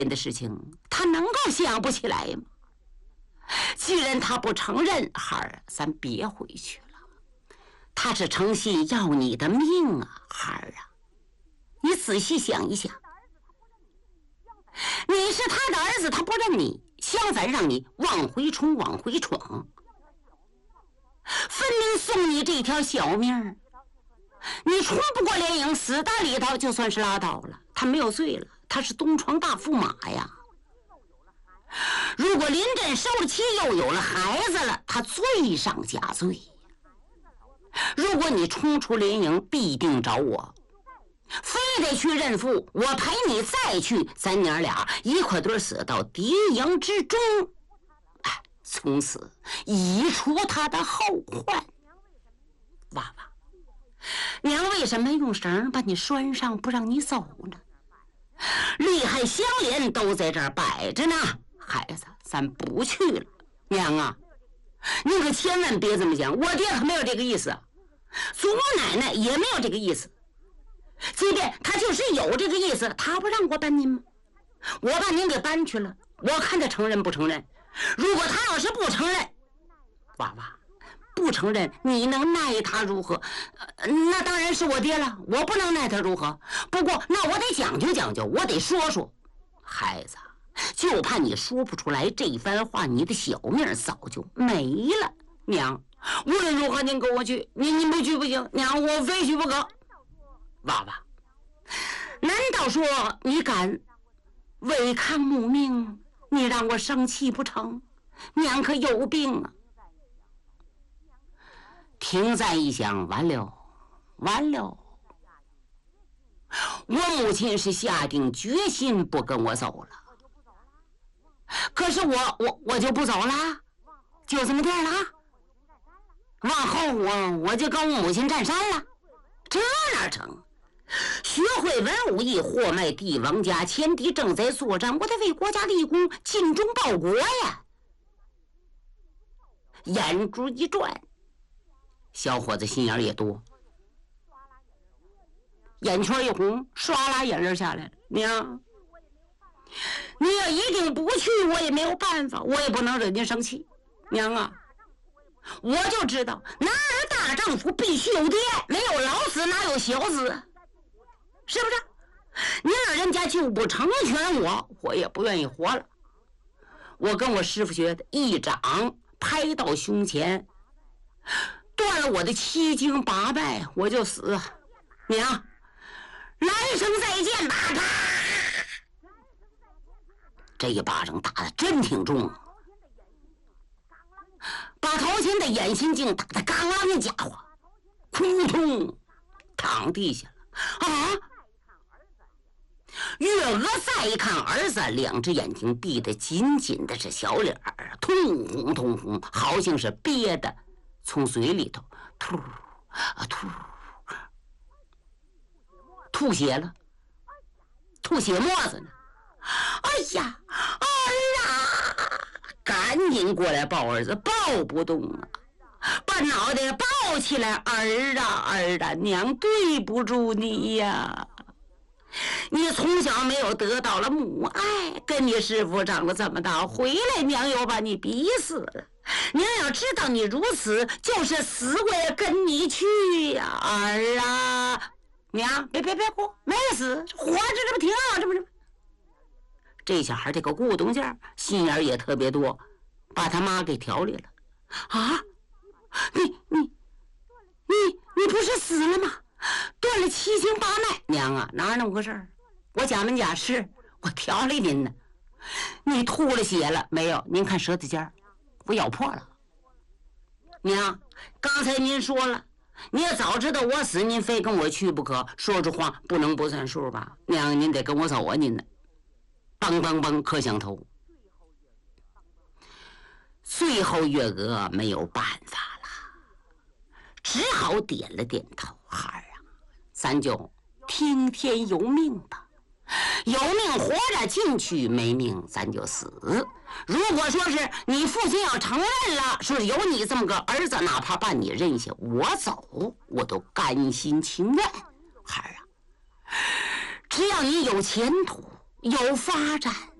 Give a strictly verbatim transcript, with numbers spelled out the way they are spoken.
的事情，他能够想不起来吗？既然他不承认，孩儿，咱别回去了。他是诚心要你的命啊，孩儿啊！你仔细想一想，你是他的儿子，他不认你，相反让你往回冲，往回闯，分明送你这条小命。你冲不过连营，死在里头就算是拉倒了，他没有罪了，他是东床大驸马呀。如果临阵收了妻，又有了孩子了，他罪上加罪。如果你冲出连营，必定找我，非得去认父，我陪你再去，咱娘俩一块堆死到敌营之中，哎，从此以除他的后患。娃娃，娘为什么用绳把你拴上，不让你走呢？利害相连都在这儿摆着呢。孩子，咱不去了。娘啊，你可千万别这么想，我爹可没有这个意思，祖母奶奶也没有这个意思。即便他就是有这个意思，他不让我搬您吗？我把您给搬去了，我看他承认不承认。如果他要是不承认，娃娃不承认，你能奈他如何？呃、那当然是我爹了，我不能奈他如何。不过那我得讲究讲究，我得说说。孩子，就怕你说不出来这番话，你的小命早就没了。娘，无论如何您跟我去，您您不去不行，娘我非去不可。娃娃，难道说你敢违抗母命？你让我生气不成？娘可有病啊！停在一想，完了完了，我母亲是下定决心不跟我走了，可是我我我就不走了，就这么地儿了。往后我我就跟我母亲占山了，这哪成？学会文武艺，货卖帝王家，前敌正在作战，我得为国家立功，尽忠报国呀！眼珠一转，小伙子心眼也多，眼圈一红，唰啦眼泪下来了。娘，你要一定不去，我也没有办法，我也不能惹您生气。娘啊，我就知道男儿大丈夫必须有爹，没有老子哪有小子，是不是？您老人家就不成全我，我也不愿意活了。我跟我师傅学的，一掌拍到胸前，断了我的七经八脉，我就死。娘，来生再见吧！啪！这一巴掌打得真挺重，把头前的眼心镜打得刚啷，那家伙扑通躺地下了。啊！月娥再一看儿子，两只眼睛闭得紧紧的，是小脸儿通红通红，好像是憋的从嘴里头吐啊吐吐血了，吐血沫子呢。哎呀，儿啊！赶紧过来抱儿子，抱不动啊，把脑袋抱起来。儿啊儿啊，娘对不住你呀，你从小没有得到了母爱，跟你师父长了这么大，回来娘又把你逼死了。娘要知道你如此，就是死我也跟你去呀。儿啊，娘别别别哭，没死，活着这不挺好，这不这不。这小孩这个咕咚劲儿，心眼也特别多，把他妈给调理了。啊，你你你你不是死了吗？断了七经八脉。娘啊，哪有那么回事儿？我假门假式，我调理您呢。你吐了血了没有？您看舌头尖儿，我咬破了。娘，刚才您说了，你也早知道我死，您非跟我去不可，说出话不能不算数吧？娘，您得跟我走啊，您呢？梆梆梆磕响头。最后月娥没有办法了，只好点了点头。孩儿啊，咱就听天由命吧，有命活着进去，没命咱就死。如果说是你父亲要承认了，说是有你这么个儿子，哪怕把你认下我走，我都甘心情愿。孩儿啊，只要你有前途， 有发展。